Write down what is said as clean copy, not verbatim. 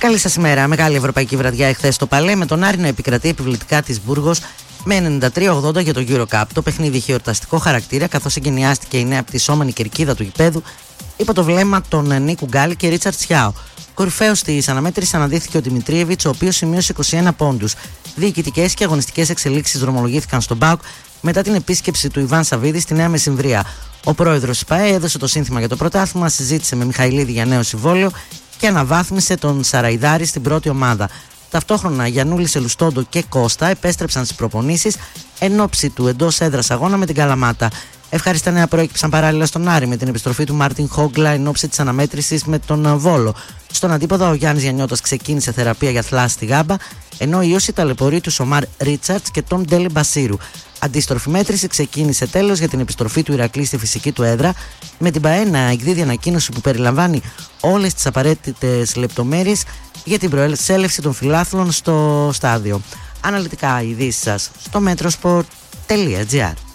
Καλή σας ημέρα. Μεγάλη ευρωπαϊκή βραδιά εχθές στο Παλέ, με τον Άρη να επικρατεί επιβλητικά της Μπούργος με 93-80 για το Eurocup. Το παιχνίδι είχε εορταστικό χαρακτήρα, καθώς εγκαινιάστηκε η νέα πτυσσόμενη κερκίδα του γηπέδου υπό το βλέμμα των Νίκου Γκάλη και Ρίτσαρτ Σιάο. Κορυφαίος της αναμέτρησης αναδείχθηκε ο Δημητρίεβιτς, ο οποίος σημείωσε 21 πόντους. Διοικητικές και αγωνιστικές εξελίξεις δρομολογήθηκαν στον ΠΑΟΚ μετά την επίσκεψη του Ιβάν Σαββίδη στη Νέα Μεσημβρία. Ο πρόεδρος της ΠΑΕ έδωσε το σύνθημα για το πρωτάθλημα, συζήτησε με Μιχαηλίδη για νέο συμβόλαιο και αναβάθμισε τον Σαραϊδάρη στην πρώτη ομάδα. Ταυτόχρονα, Γιαννούλης, Ελουστόντο και Κώστα επέστρεψαν στις προπονήσεις εν ώψη του εντός έδρας αγώνα με την Καλαμάτα. Ευχάριστα νέα προέκυψαν παράλληλα στον Άρη με την επιστροφή του Μάρτιν Χόγκλα εν ώψη της αναμέτρησης με τον Βόλο. Στον αντίποδα, ο Γιάννης Γιαννιώτας ξεκίνησε θεραπεία για θλάση στη γάμπα, ενώ η ίωση ταλαιπωρεί του Σομάρ Ρίτσαρτς και τον Ντέλη Μπασίρου. Αντίστροφη μέτρηση ξεκίνησε τέλος για την επιστροφή του Ηρακλή στη φυσική του έδρα, με την ΠΑΕ να εκδίδει ανακοίνωση που περιλαμβάνει όλες τις απαραίτητες λεπτομέρειες για την προέλευση των φιλάθλων στο στάδιο. Αναλυτικά ειδήσεις σας στο metrosport.gr.